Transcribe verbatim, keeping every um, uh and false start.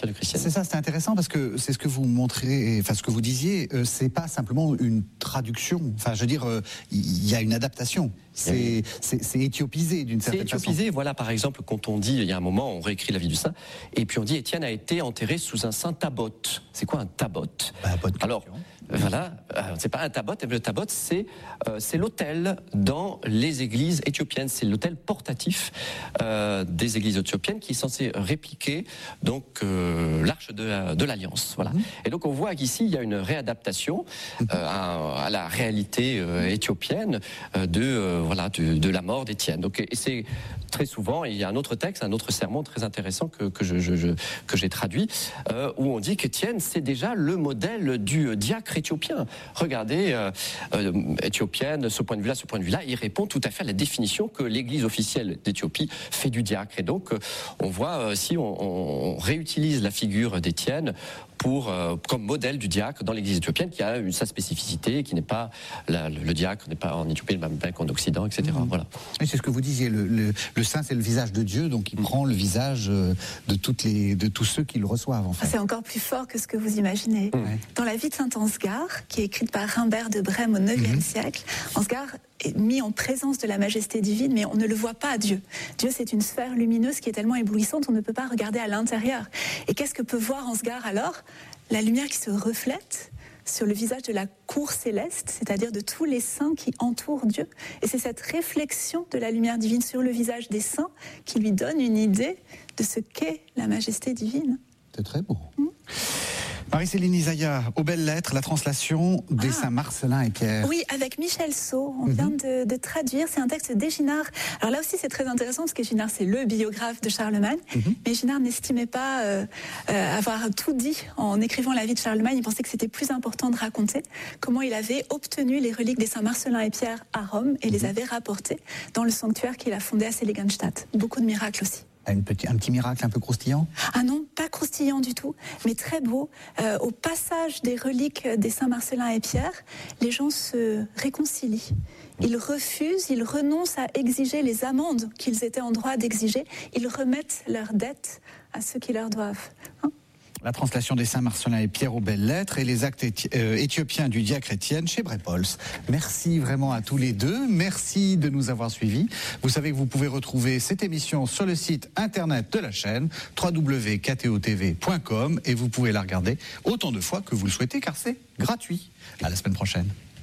partir du christianisme. C'est ça, c'est intéressant parce que c'est ce que vous montrez, enfin ce que vous disiez, euh, c'est pas simplement une traduction. Enfin, je veux dire, il euh, y a une adaptation. C'est, c'est, c'est éthiopisé d'une certaine façon. C'est éthiopisé, voilà, par exemple, quand on dit, il y a un moment, on réécrit la vie du saint, et puis on dit Étienne a été enterré sous un saint tabot. C'est quoi un tabot? Bah, bonne Alors, question. voilà, euh, c'est pas un tabot, le tabot, c'est euh, c'est l'autel dans les églises éthiopiennes, c'est l'autel portatif euh, des églises éthiopiennes qui est censé répliquer donc euh, l'arche de, de l'Alliance, voilà. Mmh. Et donc on voit qu'ici il y a une réadaptation euh, à, à la réalité euh, éthiopienne euh, de euh, voilà de, de la mort d'Étienne. Donc et c'est très souvent, il y a un autre texte, un autre sermon très intéressant que que je, je, je que j'ai traduit euh, où on dit qu'Étienne c'est déjà le modèle du diacre éthiopien. Regardez, euh, euh, éthiopienne, ce point de vue-là, ce point de vue-là, il répond tout à fait à la définition que l'Église officielle d'Éthiopie fait du diacre. Et donc, euh, on voit euh, si on, on réutilise la figure d'Étienne pour euh, comme modèle du diacre dans l'Église éthiopienne, qui a une sa spécificité, qui n'est pas la, le, le diacre n'est pas en Éthiopie le même qu'en Occident, et cetera. Mmh. Voilà. Et c'est ce que vous disiez, le, le, le saint c'est le visage de Dieu, donc il mmh. prend le visage de toutes les de tous ceux qui le reçoivent. En fait. Ah, c'est encore plus fort que ce que vous imaginez. Mmh. Dans la vie de saint Ansgar, qui est écrite par Rimbert de Brême au neuvième mmh. siècle, Ansgar est mis en présence de la majesté divine, mais on ne le voit pas, Dieu. Dieu, c'est une sphère lumineuse qui est tellement éblouissante, on ne peut pas regarder à l'intérieur. Et qu'est-ce que peut voir Ansgar alors? La lumière qui se reflète sur le visage de la cour céleste, c'est-à-dire de tous les saints qui entourent Dieu. Et c'est cette réflexion de la lumière divine sur le visage des saints qui lui donne une idée de ce qu'est la majesté divine. C'est très beau. Mmh. Marie-Céline Isaïa, aux belles lettres, la translation des ah. saints Marcellin et Pierre. Oui, avec Michel Saut, on mm-hmm. vient de, de traduire, c'est un texte d'Éginard. Alors là aussi c'est très intéressant parce qu'Éginard c'est le biographe de Charlemagne, mm-hmm. mais Éginard n'estimait pas euh, euh, avoir tout dit en écrivant la vie de Charlemagne, il pensait que c'était plus important de raconter comment il avait obtenu les reliques des saints Marcellin et Pierre à Rome et mm-hmm. les avait rapportées dans le sanctuaire qu'il a fondé à Seligenstadt. Beaucoup de miracles aussi. Un petit, un petit miracle un peu croustillant? Ah non, pas croustillant du tout, mais très beau. Euh, au passage des reliques des saints Marcellin et Pierre, les gens se réconcilient. Ils refusent, ils renoncent à exiger les amendes qu'ils étaient en droit d'exiger. Ils remettent leurs dettes à ceux qui leur doivent. Hein? La translation des saints Marcellin et Pierre aux belles lettres et les actes éthi- euh, éthiopiens du diacre Étienne chez Brepols. Merci vraiment à tous les deux. Merci de nous avoir suivis. Vous savez que vous pouvez retrouver cette émission sur le site internet de la chaîne w w w point k t o t v point com et vous pouvez la regarder autant de fois que vous le souhaitez car c'est gratuit. À la semaine prochaine.